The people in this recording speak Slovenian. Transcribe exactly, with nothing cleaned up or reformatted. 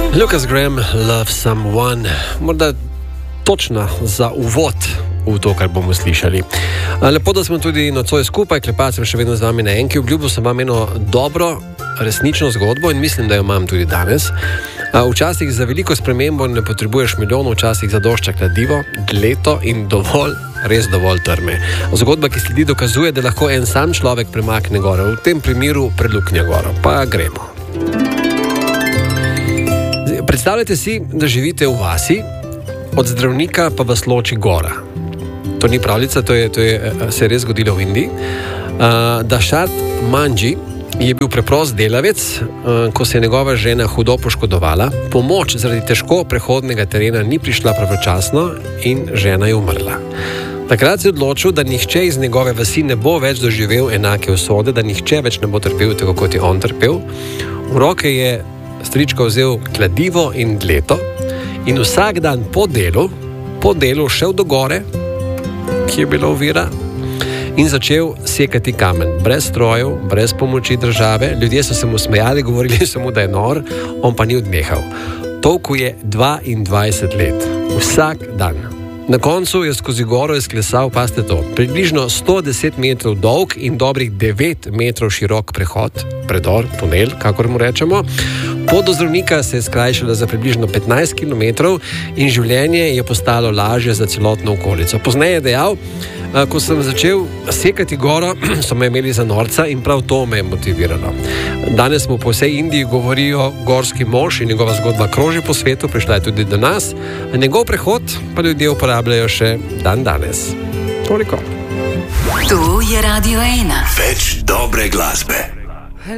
Lucas Graham, Love Someone, morda točna za uvod v to, kar bomo slišali. Lepo, da smo tudi nocoj skupaj, klepati sem še vedno z vami na enki, obljubil sem vam eno dobro, resnično zgodbo in mislim, da jo imam tudi danes. Včasih za veliko spremembo ne potrebuješ milijonov, včasih zadošča kladivo, leto in dovolj, res dovolj trme. Zgodba, ki sledi, dokazuje, da lahko en sam človek premakne goro, v tem primeru preluknja goro. Pa gremo. Predstavljajte si, da živite v vasi, od zdravnika pa vas loči gora. To ni pravljica, to, je, to je, se je res zgodilo v Indiji. Uh, Dašat Manji je bil preprost delavec, uh, ko se je njegova žena hudo poškodovala. Pomoč zaradi težko prehodnega terena ni prišla pravočasno in žena je umrla. Takrat se je odločil, da nihče iz njegove vasi ne bo več doživel enake usode, da nihče več ne bo trpel tako, kot je on trpel. V roke je strička vzel kladivo in dleto in vsak dan po delu, po delu šel do gore, ki je bila ovira, in začel sekati kamen. Brez strojev, brez pomoči države. Ljudje so se mu smejali, govorili so mu, da je nor, on pa ni odnehal. Tolku je dvaindvajset let. Vsak dan. Na koncu je skozi goro izklesal, pazite to, približno sto deset metrov dolg in dobrih devet metrov širok prehod, predor, tunel, kakor mu rečemo. Pot do zdravnika se je skrajšala za približno petnajst kilometrov in življenje je postalo lažje za celotno okolico. Pozneje je dejal, ko sem začel sekati goro, so me imeli za norca in prav to me je motiviralo. Danes mu po vsej Indiji govorijo gorski mož in njegova zgodba kroži po svetu, prišla je tudi do nas. Njegov prehod pa ljudje uporabljajo še dan danes. Toliko. To je Radio ena. Več dobre glasbe.